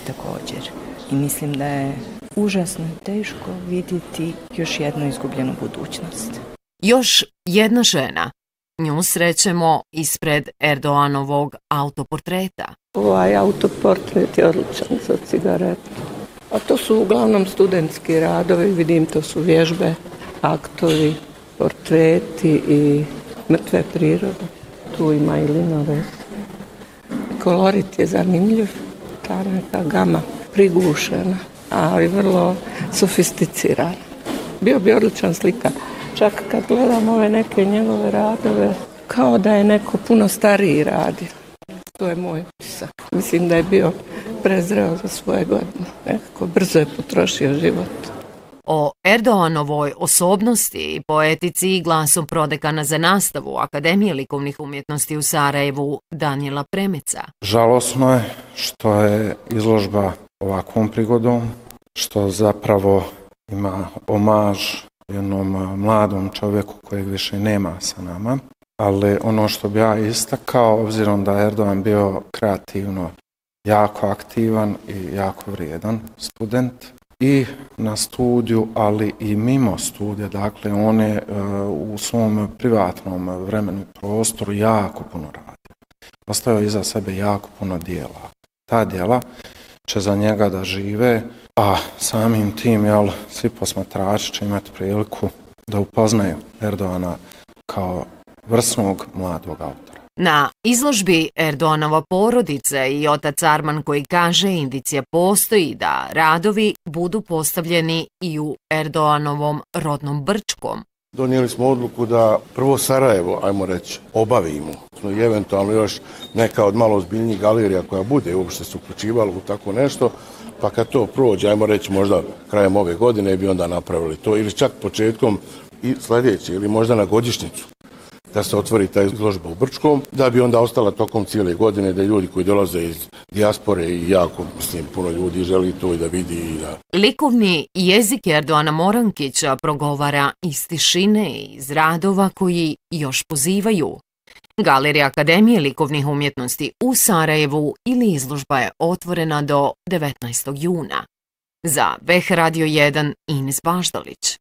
također. I mislim da je užasno teško vidjeti još jednu izgubljenu budućnost. Još jedna žena. Nju srećemo ispred Erdoganovog autoportreta. Ovaj autoportret je odličan za cigaretu. A to su uglavnom studentski radovi, vidim, to su vježbe, aktovi, portreti i mrtve prirode. Tu ima i linoles. Kolorit je zanimljiv, ta neka gama prigušena, ali vrlo sofisticirana. Bio bi odličan slika. Čak kad gledam ove neke njegove radove, kao da je neko puno stariji radio. To je moj utisak. Mislim da je bio prezreo za svoje godine. Nekako brzo je potrošio život. O Erdoganovoj osobnosti i poetici glasom prodekana za nastavu Akademije likovnih umjetnosti u Sarajevu Danijela Premeca. Žalosno je što je izložba ovakvom prigodom, što zapravo ima omaž jednom mladom čovjeku kojeg više nema sa nama. Ali ono što bi ja istakao, obzirom da je Erdogan bio kreativno jako aktivan i jako vrijedan student i na studiju, ali i mimo studija, dakle on je u svom privatnom vremenu i prostoru jako puno radio. Ostavio iza sebe jako puno dijela. Ta dijela će za njega da žive, a samim tim, svi posmatrači će imati priliku da upoznaju Erdogana kao vrsnog mladog autora. Na izložbi Erdoganova porodica i otac Arman koji kaže indicija postoji da radovi budu postavljeni i u Erdoganovom rodnom Brčkom. Donijeli smo odluku da prvo Sarajevo, ajmo reći, obavimo. I eventualno još neka od malo ozbiljnijih galerija koja bude uopšte se uključivala u tako nešto, pa kad to prođe, ajmo reći možda krajem ove godine bi onda napravili to ili čak početkom i sljedeće ili možda na godišnjicu da se otvori ta izložba u Brčkom, da bi onda ostala tokom cijele godine, da ljudi koji dolaze iz dijaspore i jako, puno ljudi želi to i da vidi. I da... Likovni jezik Erdogana Morankića progovara iz tišine i iz radova koji još pozivaju. Galerija Akademije likovnih umjetnosti u Sarajevu ili izložba je otvorena do 19. juna. Za VH Radio 1 Ines Baždalić.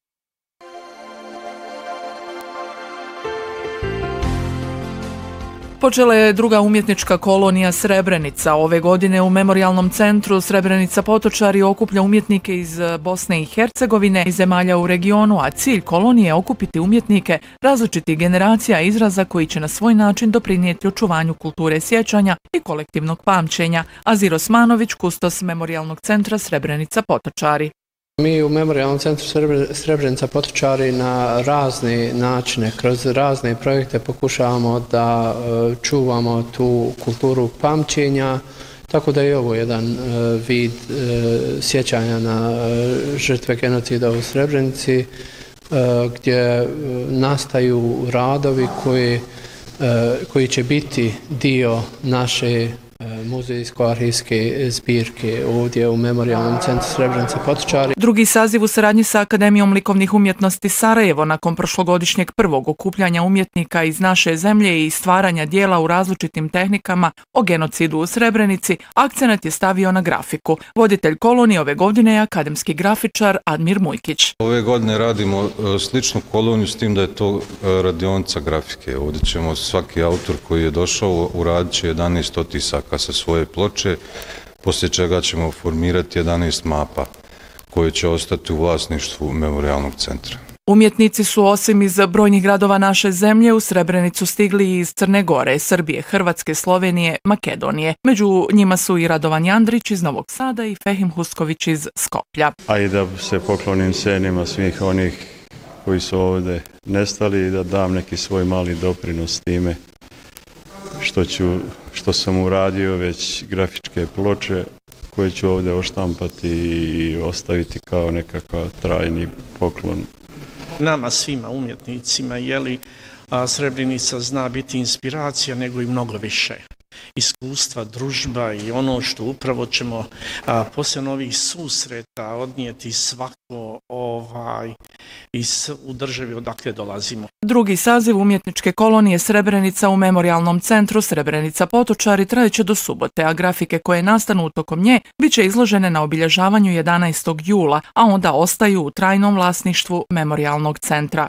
Počela je druga umjetnička kolonija Srebrenica. Ove godine u Memorijalnom centru Srebrenica Potočari okuplja umjetnike iz Bosne i Hercegovine i zemalja u regionu, a cilj kolonije je okupiti umjetnike različitih generacija izraza koji će na svoj način doprinijeti očuvanju kulture sjećanja i kolektivnog pamćenja. Azir Osmanović, kustos Memorijalnog centra Srebrenica Potočari. Mi u Memorijalnom centru Srebrenica Potočari na razne načine, kroz razne projekte pokušavamo da čuvamo tu kulturu pamćenja, tako da je ovo jedan vid sjećanja na žrtve genocida u Srebrenici, gdje nastaju radovi koji će biti dio naše muzejsko-arhivske zbirke ovdje u Memorijalnom centru Srebrenica Potočari. Drugi saziv u saradnji sa Akademijom likovnih umjetnosti Sarajevo nakon prošlogodišnjeg prvog okupljanja umjetnika iz naše zemlje i stvaranja dijela u različitim tehnikama o genocidu u Srebrenici, akcenat je stavio na grafiku. Voditelj kolonije ove godine je akademski grafičar Admir Mujkić. Ove godine radimo sličnu koloniju s tim da je to radionica grafike. Ovdje ćemo svaki autor koji je došao uradit će 11 otisaka sa svoje ploče, poslije čega ćemo formirati 11 mapa koje će ostati u vlasništvu Memorijalnog centra. Umjetnici su osim iz brojnih gradova naše zemlje u Srebrenicu stigli iz Crne Gore, Srbije, Hrvatske, Slovenije, Makedonije. Među njima su i Radovan Jandrić iz Novog Sada i Fehim Husković iz Skoplja. A i da se poklonim senima svih onih koji su ovdje nestali i da dam neki svoj mali doprinos time što sam uradio već grafičke ploče koje ću ovdje oštampati i ostaviti kao nekakav trajni poklon. Nama svima umjetnicima Srebrenica zna biti inspiracija nego i mnogo više. Iskustva, družba i ono što upravo ćemo poslije novih susreta odnijeti svako u državi odakle dolazimo. Drugi saziv umjetničke kolonije Srebrenica u Memorijalnom centru Srebrenica Potočari trajeće do subote, a grafike koje nastanu tokom nje bit će izložene na obilježavanju 11. jula, a onda ostaju u trajnom vlasništvu Memorijalnog centra.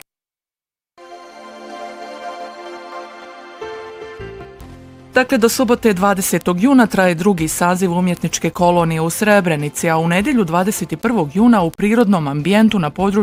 Dakle, do subote 20. juna traje drugi saziv umjetničke kolonije u Srebrenici, a u nedjelju 21. juna u prirodnom ambijentu na području